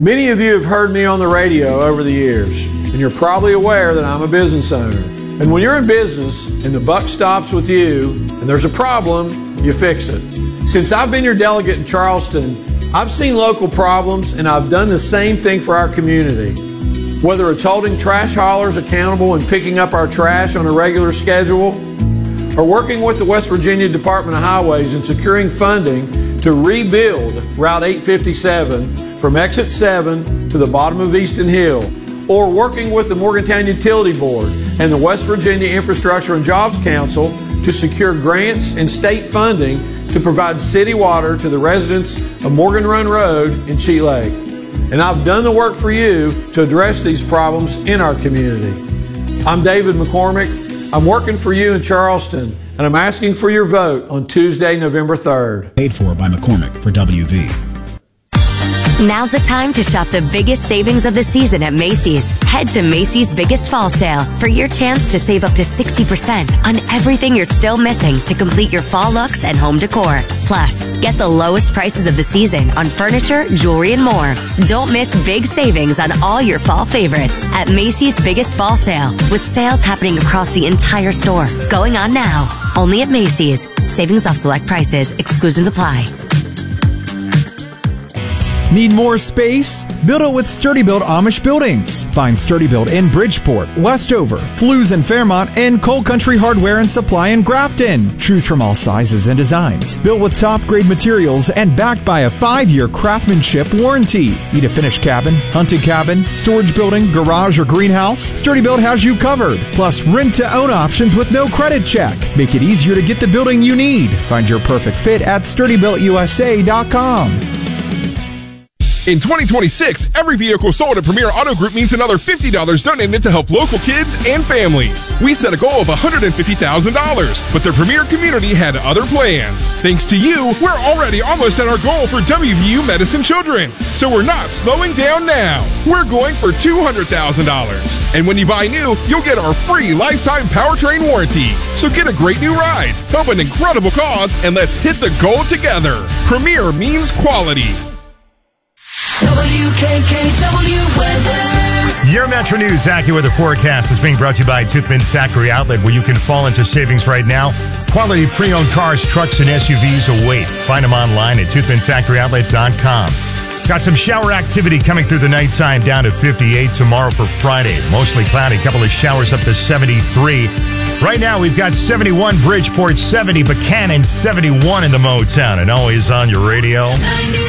Many of you have heard me on the radio over the years, and you're probably aware that I'm a business owner. And when you're in business and the buck stops with you and there's a problem, you fix it. Since I've been your delegate in Charleston, I've seen local problems and I've done the same thing for our community. Whether it's holding trash haulers accountable and picking up our trash on a regular schedule, or working with the West Virginia Department of Highways and securing funding to rebuild Route 857 from Exit 7 to the bottom of Easton Hill, or working with the Morgantown Utility Board and the West Virginia Infrastructure and Jobs Council to secure grants and state funding to provide city water to the residents of Morgan Run Road in Cheat Lake. And I've done the work for you to address these problems in our community. I'm David McCormick. I'm working for you in Charleston, and I'm asking for your vote on Tuesday, November 3rd. Paid for by McCormick for WV. Now's the time to shop the biggest savings of the season at Macy's. Head to Macy's Biggest Fall Sale for your chance to save up to 60% on everything you're still missing to complete your fall looks and home decor. Plus, get the lowest prices of the season on furniture, jewelry, and more. Don't miss big savings on all your fall favorites at Macy's Biggest Fall Sale, with sales happening across the entire store. Going on now, only at Macy's. Savings off select prices. Exclusions apply. Need more space? Build it with SturdyBuilt Amish Buildings. Find SturdyBuilt in Bridgeport, Westover, Flues and Fairmont, and Coal Country Hardware and Supply in Grafton. Choose from all sizes and designs. Built with top-grade materials and backed by a 5-year craftsmanship warranty. Need a finished cabin, hunting cabin, storage building, garage, or greenhouse? SturdyBuilt has you covered. Plus, rent-to-own options with no credit check. Make it easier to get the building you need. Find your perfect fit at SturdyBuiltUSA.com. In 2026, every vehicle sold at Premier Auto Group means another $50 donated to help local kids and families. We set a goal of $150,000, but the Premier community had other plans. Thanks to you, we're already almost at our goal for WVU Medicine Children's, so we're not slowing down now. We're going for $200,000. And when you buy new, you'll get our free lifetime powertrain warranty. So get a great new ride, help an incredible cause, and let's hit the goal together. Premier means quality. WKKW weather. Your Metro News AccuWeather forecast is being brought to you by Toothman Factory Outlet, where you can fall into savings right now. Quality pre-owned cars, trucks, and SUVs await. Find them online at toothmanfactoryoutlet.com. Got some shower activity coming through the nighttime, down to 58 tomorrow for Friday. Mostly cloudy, couple of showers up to 73. Right now, we've got 71 Bridgeport, 70 Buchanan, 71 in the Motown, and always on your radio.